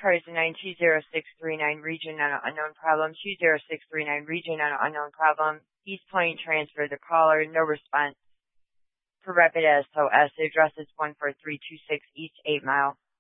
cars 920-639 region on an unknown problem, 20639 region on an unknown problem. East Point transfer the caller, no response. For Rapid SOS, the address is 14326 East 8 Mile.